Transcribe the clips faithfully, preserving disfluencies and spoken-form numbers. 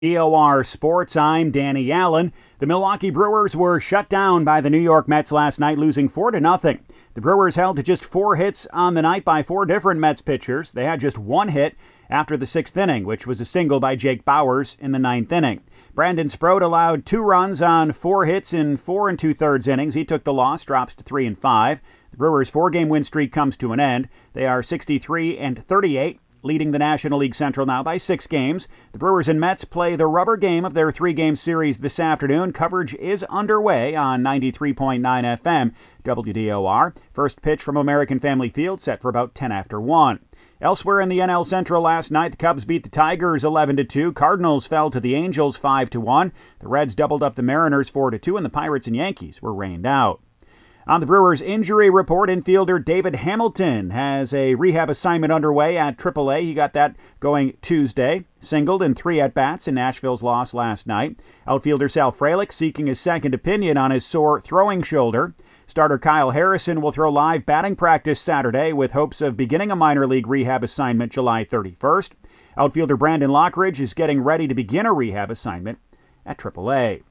E O R Sports, I'm Danny Allen. The Milwaukee Brewers were shut down by the New York Mets last night, losing four to nothing. The Brewers held to just four hits on the night by four different Mets pitchers. They had just one hit after the sixth inning, which was a single by Jake Bauers in the ninth inning. Brandon Sproat allowed two runs on four hits in four and two-thirds innings. He took the loss, drops to three and five. The Brewers' four-game win streak comes to an end. They are sixty-three and thirty-eight. Leading the National League Central now by six games. The Brewers and Mets play the rubber game of their three-game series this afternoon. Coverage is underway on ninety-three point nine F M W D O R. First pitch from American Family Field set for about ten after one. Elsewhere in the N L Central last night, the Cubs beat the Tigers eleven to two. Cardinals fell to the Angels five to one. The Reds doubled up the Mariners four to two, and the Pirates and Yankees were rained out. On the Brewers' injury report, infielder David Hamilton has a rehab assignment underway at triple A. He got that going Tuesday. Singled in three at-bats in Nashville's loss last night. Outfielder Sal Frelick seeking a second opinion on his sore throwing shoulder. Starter Kyle Harrison will throw live batting practice Saturday with hopes of beginning a minor league rehab assignment July thirty-first. Outfielder Brandon Lockridge is getting ready to begin a rehab assignment at triple A.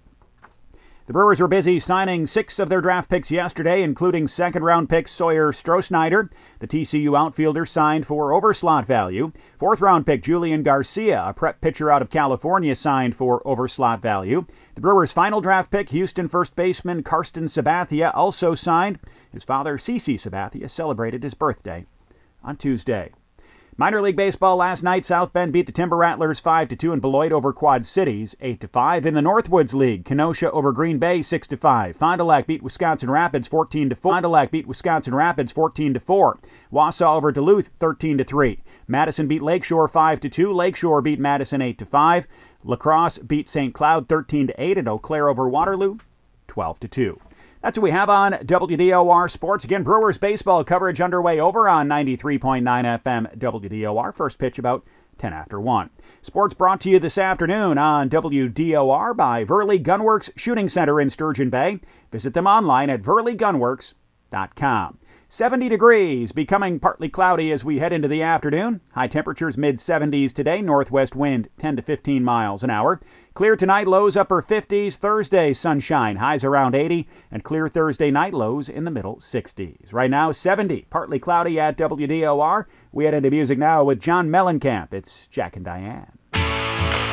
The Brewers were busy signing six of their draft picks yesterday, including second-round pick Sawyer Strosnider. The T C U outfielder signed for overslot value. Fourth-round pick Julian Garcia, a prep pitcher out of California, signed for overslot value. The Brewers' final draft pick, Houston first baseman Karsten Sabathia, also signed. His father, C C Sabathia, celebrated his birthday on Tuesday. Minor League Baseball last night, South Bend beat the Timber Rattlers five to two and Beloit over Quad Cities eight to five. In the Northwoods League, Kenosha over Green Bay six to five. Fond du Lac beat Wisconsin Rapids fourteen to four. Fond du Lac beat Wisconsin Rapids fourteen to four. Wausau over Duluth thirteen to three. Madison beat Lakeshore five to two. Lakeshore beat Madison eight to five. La Crosse beat Saint Cloud thirteen to eight, and Eau Claire over Waterloo twelve to two. That's what we have on W D O R Sports. Again, Brewers baseball coverage underway over on ninety-three point nine F M W D O R. First pitch about ten after one. Sports brought to you this afternoon on W D O R by Verley Gunworks Shooting Center in Sturgeon Bay. Visit them online at verley gunworks dot com. seventy degrees, becoming partly cloudy as we head into the afternoon. High temperatures mid seventies today, northwest wind ten to fifteen miles an hour. Clear tonight, lows upper fifties. Thursday, sunshine, highs around eighty. And clear Thursday night, lows in the middle sixties. Right now, seventy, partly cloudy at W D O R. We head into music now with John Mellencamp. It's Jack and Diane.